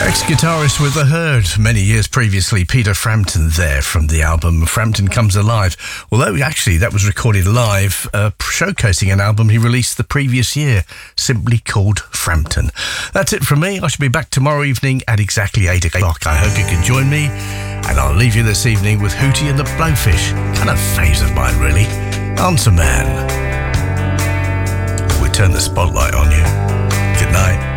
Ex-guitarist with The Herd many years previously, Peter Frampton there from the album Frampton Comes Alive. Although actually that was recorded live, showcasing an album he released the previous year, simply called Frampton. That's it from me. I shall be back tomorrow evening at exactly 8 o'clock. I hope you can join me, and I'll leave you this evening with Hootie and the Blowfish. Kind of phase of mine, really. Answer Man. We turn the spotlight on you. Good night.